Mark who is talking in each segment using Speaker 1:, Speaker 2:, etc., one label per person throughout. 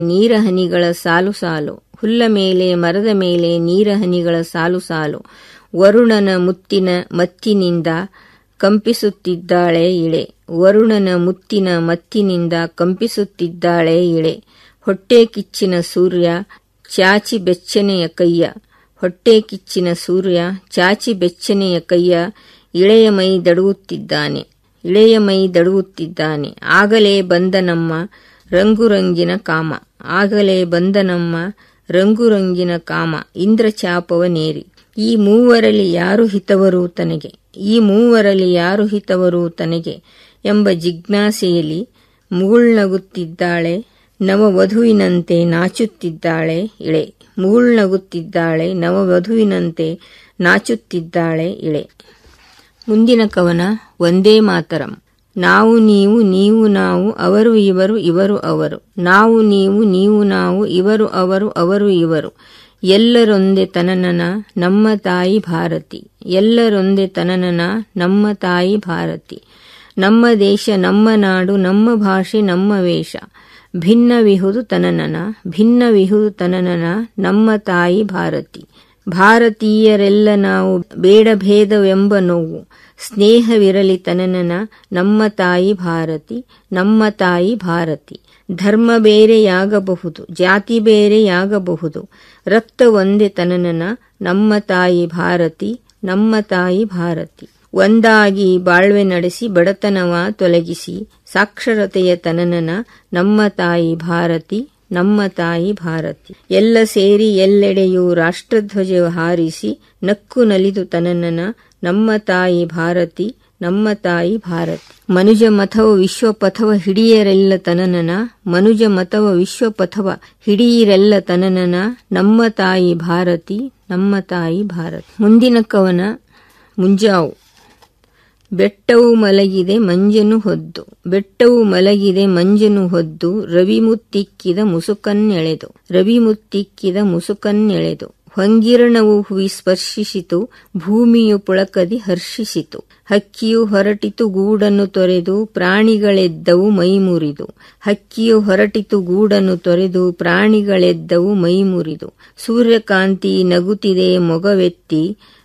Speaker 1: ನೀರಹನಿಗಳ ಸಾಲು ಸಾಲು, ಹುಲ್ಲ ಮೇಲೆ ಮರದ ಮೇಲೆ ನೀರಹನಿಗಳ ಸಾಲು ಸಾಲು. ವರುಣನ ಮುತ್ತಿನ ಮತ್ತಿನಿಂದ ಕಂಪಿಸುತ್ತಿದ್ದಾಳೆ ಇಳೆ, ವರುಣನ ಮುತ್ತಿನ ಮತ್ತಿನಿಂದ ಕಂಪಿಸುತ್ತಿದ್ದಾಳೆ ಇಳೆ. ಹೊಟ್ಟೆ ಕಿಚ್ಚಿನ ಸೂರ್ಯ ಚಾಚಿ ಬೆಚ್ಚನೆಯ ಕೈಯ, ಹೊಟ್ಟೆ ಕಿಚ್ಚಿನ ಸೂರ್ಯ ಚಾಚಿ ಬೆಚ್ಚನೆಯ ಕೈಯ. ಇಳೆಯ ಮೈ ದಡುವುತ್ತಿದ್ದಾನೆ, ಇಳೆಯ ಮೈ ದಡುವುತ್ತಿದ್ದಾನೆ. ಆಗಲೇ ಬಂದ ನಮ್ಮ ರಂಗುರಂಗಿನ ಕಾಮ, ಆಗಲೇ ಬಂದ ನಮ್ಮ ರಂಗುರಂಗಿನ ಕಾಮ. ಇಂದ್ರಚಾಪವನೇರಿ ಈ ಮೂವರಲ್ಲಿ ಯಾರು ಹಿತವರು ತನಗೆ, ಈ ಮೂವರಲ್ಲಿ ಯಾರು ಹಿತವರು ತನಗೆ ಎಂಬ ಜಿಜ್ಞಾಸೆಯಲ್ಲಿ ಮುಗುಳ್ನಗುತ್ತಿದ್ದಾಳೆ ನವವಧುವಿನಂತೆ ನಾಚುತ್ತಿದ್ದಾಳೆ ಇಳೆ. ಮುಗುಳ್ನಗುತ್ತಿದ್ದಾಳೆ ನವವಧುವಿನಂತೆ ನಾಚುತ್ತಿದ್ದಾಳೆ ಇಳೆ. ಮುಂದಿನ ಕವನ ಒಂದೇ ಮಾತರಂ. ನಾವು ನೀವು ನೀವು ನಾವು, ಅವರು ಇವರು ಇವರು ಅವರು. ನಾವು ನೀವು ನೀವು ನಾವು, ಇವರು ಅವರು ಅವರು ಇವರು. ಎಲ್ಲರೊಂದೆ ತನನನ ನಮ್ಮ ತಾಯಿ ಭಾರತಿ, ಎಲ್ಲರೊಂದೆ ತನನನ ನಮ್ಮ ತಾಯಿ ಭಾರತಿ. ನಮ್ಮ ದೇಶ ನಮ್ಮ ನಾಡು ನಮ್ಮ ಭಾಷೆ ನಮ್ಮ ವೇಷ, ಭಿನ್ನವಿಹುದು ತನನನ ಭಿನ್ನವಿಹುದು ತನನನ ನಮ್ಮ ತಾಯಿ ಭಾರತಿ. ಭಾರತೀಯರೆಲ್ಲ ನಾವು ಬೇಡ ಭೇದವೆಂಬ ನೋವು, ಸ್ನೇಹವಿರಲಿ ತನನನ ನಮ್ಮ ತಾಯಿ ಭಾರತಿ ನಮ್ಮ ತಾಯಿ ಭಾರತಿ. ಧರ್ಮ ಬೇರೆಯಾಗಬಹುದು ಜಾತಿ ಬೇರೆಯಾಗಬಹುದು, ರಕ್ತ ಒಂದೇ ತನನನ ನಮ್ಮ ತಾಯಿ ಭಾರತಿ ನಮ್ಮ ತಾಯಿ ಭಾರತಿ. ಒಂದಾಗಿ ಬಾಳ್ವೆ ನಡೆಸಿ ಬಡತನವ ತೊಲಗಿಸಿ, ಸಾಕ್ಷರತೆಯ ತನನನ ನಮ್ಮ ತಾಯಿ ಭಾರತಿ ನಮ್ಮ ತಾಯಿ ಭಾರತಿ. ಎಲ್ಲ ಸೇರಿ ಎಲ್ಲೆಡೆಯೂ ರಾಷ್ಟ್ರಧ್ವಜ ಹಾರಿಸಿ, ನಕ್ಕು ನಲಿದು ತನನನ ನಮ್ಮ ತಾಯಿ ಭಾರತಿ ನಮ್ಮ ತಾಯಿ ಭಾರತಿ. ಮನುಜ ಮಥವ ವಿಶ್ವಪಥವ ಹಿಡಿಯರೆಲ್ಲ ತನನನ, ಮನುಜ ಮತವ ವಿಶ್ವಪಥವ ಹಿಡಿಯಿರೆಲ್ಲ ತನನನ ನಮ್ಮ ತಾಯಿ ಭಾರತಿ ನಮ್ಮ ತಾಯಿ ಭಾರತಿ. ಮುಂದಿನ ಕವನ ಮುಂಜಾವು. ಬೆಟ್ಟವು ಮಲಗಿದೆ ಮಂಜನು ಹೊದ್ದು, ಬೆಟ್ಟವು ಮಲಗಿದೆ ಮಂಜನು ಹೊದ್ದು. ರವಿಮುತ್ತಿಕ್ಕಿದ ಮುಸುಕನ್ನೆಳೆದು, ರವಿಮುತ್ತಿಕ್ಕಿದ ಮುಸುಕನ್ನೆಳೆದು. ಹೊಂಗಿರಣವು ಹುವಿ ಸ್ಪರ್ಶಿಸಿತು, ಭೂಮಿಯು ಪುಳಕದಿ ಹರ್ಷಿಸಿತು. ಹಕ್ಕಿಯು ಹೊರಟಿತು ಗೂಡನ್ನು ತೊರೆದು, ಪ್ರಾಣಿಗಳೆದ್ದವು ಮೈಮುರಿದು. ಹಕ್ಕಿಯು ಹೊರಟಿತು ಗೂಡನ್ನು ತೊರೆದು, ಪ್ರಾಣಿಗಳೆದ್ದವು ಮೈಮುರಿದು. ಸೂರ್ಯಕಾಂತಿ ನಗುತ್ತಿದೆ ಮೊಗವೆತ್ತಿ,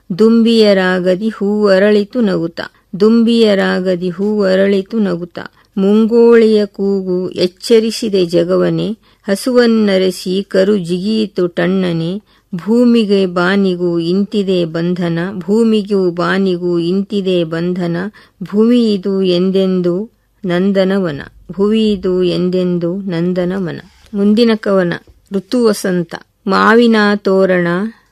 Speaker 1: ದುಂಬಿಯರಾಗದಿ ಹೂವರಳಿತು ನಗುತ್ತ, ದುಂಬಿಯರಾಗದಿ ಹೂವರಳಿತು ನಗುತ್ತ. ಮುಂಗೋಳಿಯ ಕೂಗು ಎಚ್ಚರಿಸಿದೆ ಜಗವನೆ, ಹಸುವನ್ನರೆಸಿ ಕರು ಜಿಗಿಯಿತು ಟಣ್ಣನೆ. ಭೂಮಿಗೆ ಬಾನಿಗೂ ಇಂತಿದೆ ಬಂಧನ, ಭೂಮಿಗೂ ಬಾನಿಗೂ ಇಂತಿದೆ ಬಂಧನ. ಭುವಿಯಿದು ಎಂದೆಂದು ನಂದನವನ, ಭುವಿಯಿದು ಎಂದೆಂದು ನಂದನವನ. ಮುಂದಿನ ಕವನ ಋತುವಸಂತ. ಮಾವಿನ ತೋರಣ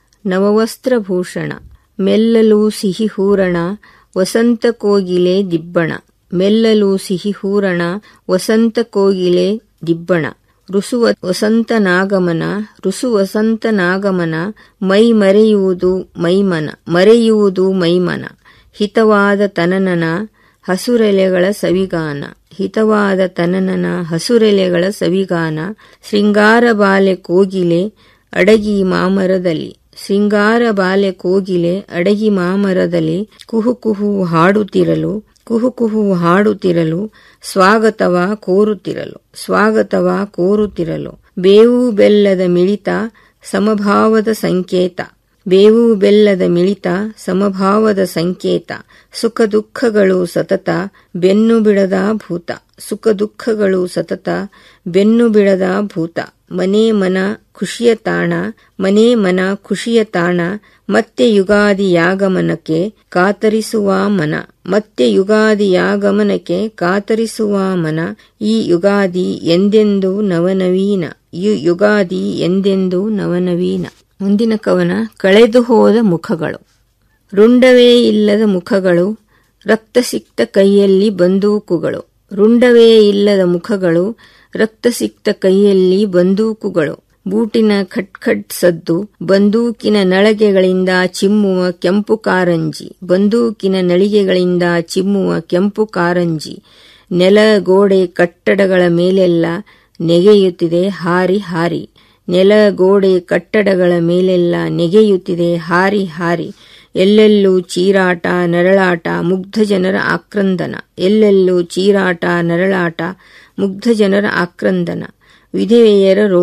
Speaker 1: ನವವಸ್ತ್ರಭೂಷಣ, ಮೆಲ್ಲಲು ಸಿಹಿ ಹೂರಣ ವಸಂತ ಕೋಗಿಲೆ ದಿಬ್ಬಣ. ಮೆಲ್ಲಲು ಸಿಹಿ ಹೂರಣ ವಸಂತ ಕೋಗಿಲೆ ದಿಬ್ಬಣ. ಋಸು ವಸಂತನಾಗಮನ, ಋಸು ವಸಂತನಾಗಮನ. ಮೈ ಮರೆಯುವುದು ಮೈಮನ, ಮರೆಯುವುದು ಮೈಮನ. ಹಿತವಾದ ತನನನ ಹಸುರೆಲೆಗಳ ಸವಿಗಾನ, ಹಿತವಾದ ತನನನ ಹಸುರೆಲೆಗಳ ಸವಿಗಾನ. ಶೃಂಗಾರ ಬಾಲೆ ಕೋಗಿಲೆ ಅಡಗಿ ಮಾಮರದಲ್ಲಿ, ಶೃಂಗಾರ ಬಾಲೆ ಕೋಗಿಲೆ ಅಡಗಿ ಮಾಮರದಲ್ಲಿ. ಕುಹು ಕುಹು ಹಾಡುತ್ತಿರಲು, ಕುಹು ಕುಹು ಹಾಡುತ್ತಿರಲು. ಸ್ವಾಗತವ ಕೋರುತ್ತಿರಲು, ಸ್ವಾಗತವ ಕೋರುತ್ತಿರಲು. ಬೇವು ಬೆಲ್ಲದ ಮಿಳಿತ ಸಮಭಾವದ ಸಂಕೇತ, ಬೇವು ಬೆಲ್ಲದ ಮಿಳಿತ ಸಮಭಾವದ ಸಂಕೇತ. ಸುಖ ದುಃಖಗಳು ಸತತ ಬೆನ್ನು ಬಿಡದ ಭೂತ, ಸುಖ ದುಃಖಗಳು ಸತತ ಬೆನ್ನು ಬಿಡದ ಭೂತ. ಮನೆ ಮನ ಖುಷಿಯ ತಾಣ, ಮನೆ ಮನ ಖುಷಿಯ ತಾಣ. ಮತ್ತೆ ಯುಗಾದಿಯಾಗಮನಕ್ಕೆ ಕಾತರಿಸುವ ಮನ, ಮತ್ತೆ ಯುಗಾದಿಯಾಗಮನಕ್ಕೆ ಕಾತರಿಸುವ ಮನ. ಈ ಯುಗಾದಿ ಎಂದೆಂದು ನವನವೀನ, ಈ ಯುಗಾದಿ ಎಂದೆಂದು ನವನವೀನ. ಮುಂದಿನ ಕವನ ಕಳೆದು ಹೋದ ಮುಖಗಳು. ರುಂಡವೇ ಇಲ್ಲದ ಮುಖಗಳು, ರಕ್ತಸಿಕ್ತ ಕೈಯಲ್ಲಿ ಬಂದೂಕುಗಳು. ರುಂಡವೇ ಇಲ್ಲದ ಮುಖಗಳು, ರಕ್ತಸಿಕ್ತ ಕೈಯಲ್ಲಿ ಬಂದೂಕುಗಳು. ಬೂಟಿನ ಖಟ್ ಖಟ್ ಸದ್ದು, ಬಂದೂಕಿನ ನಳಿಗೆಗಳಿಂದ ಚಿಮ್ಮುವ ಕೆಂಪು ಕಾರಂಜಿ, ಬಂದೂಕಿನ ನಳಿಗೆಗಳಿಂದ ಚಿಮ್ಮುವ ಕೆಂಪು ಕಾರಂಜಿ. ನೆಲ ಗೋಡೆ ಕಟ್ಟಡಗಳ ಮೇಲೆಲ್ಲ ನೆಗೆಯುತ್ತಿದೆ ಹಾರಿ ಹಾರಿ, ನೆಲ ಗೋಡೆ ಕಟ್ಟಡಗಳ ಮೇಲೆಲ್ಲ ನೆಗೆಯುತ್ತಿದೆ ಹಾರಿ ಹಾರಿ. ಎಲ್ಲೆಲ್ಲೂ ಚೀರಾಟ ನರಳಾಟ ಮುಗ್ಧ ಜನರ ಆಕ್ರಂದನ, ಎಲ್ಲೆಲ್ಲೂ ಚೀರಾಟ ನರಳಾಟ ಮುಗ್ಧ ಜನರ ಆಕ್ರಂದನ. ವಿಧವೆಯರ